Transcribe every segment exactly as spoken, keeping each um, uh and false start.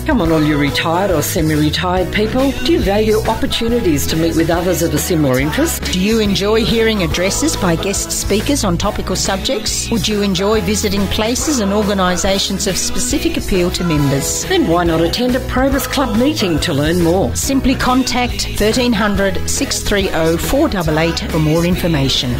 Come on, all you retired or semi-retired people. Do you value opportunities to meet with others of a similar interest? Do you enjoy hearing addresses by guest speakers on topical subjects? Would you enjoy visiting places and organisations of specific appeal to members? Then why not attend a Probus Club meeting to learn more? Simply contact thirteen hundred, six three zero, four eight eight for more information.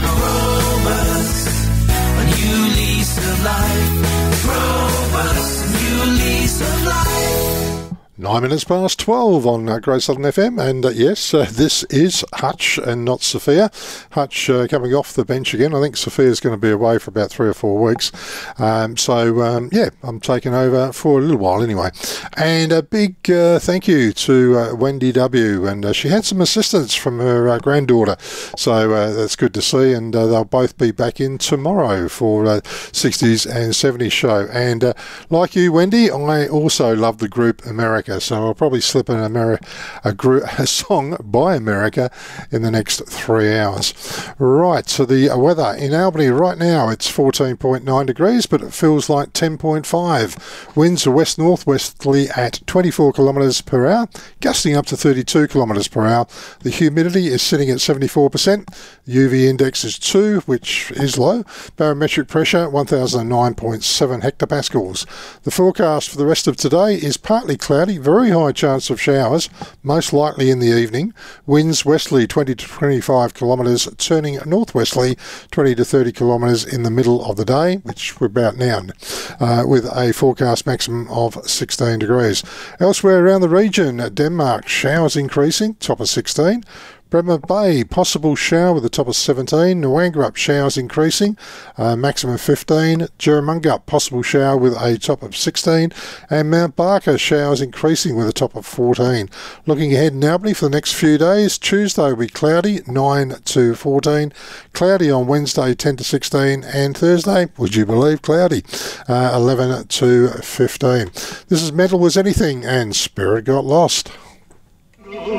Probus, a new lease of life. Probus, a new lease of life. Nine minutes past twelve on uh, Great Southern F M, and uh, yes, uh, this is Hutch and not Sophia. Hutch uh, coming off the bench again. I think Sophia's going to be away for about three or four weeks. Um, so, um, yeah, I'm taking over for a little while anyway. And a big uh, thank you to uh, Wendy W. And uh, she had some assistance from her uh, granddaughter. So uh, that's good to see. And uh, they'll both be back in tomorrow for uh, sixties and seventies show. And uh, like you, Wendy, I also love the group America. So I'll probably slip an Ameri- a, group, a song by America in the next three hours. Right, so the weather in Albany right now, it's fourteen point nine degrees, but it feels like ten point five. Winds are west-northwesterly at twenty-four kilometres per hour, gusting up to thirty-two kilometres per hour. The humidity is sitting at seventy-four percent. The U V index is two, which is low. Barometric pressure, one thousand nine point seven hectopascals. The forecast for the rest of today is partly cloudy, very high chance of showers, most likely in the evening. Winds westerly twenty to twenty-five kilometres, turning northwesterly twenty to thirty kilometres in the middle of the day, which we're about now, uh, with a forecast maximum of sixteen degrees. Elsewhere around the region, Denmark, showers increasing, top of sixteen. Bremer Bay, possible shower with a top of seventeen. Nwangurup, showers increasing, uh, maximum fifteen. Jerramungup, possible shower with a top of sixteen. And Mount Barker, showers increasing with a top of fourteen. Looking ahead in Albany for the next few days, Tuesday will be cloudy, nine to fourteen. Cloudy on Wednesday, ten to sixteen. And Thursday, would you believe, cloudy, uh, eleven to fifteen. This is Mental Was Anything and Spirit Got Lost.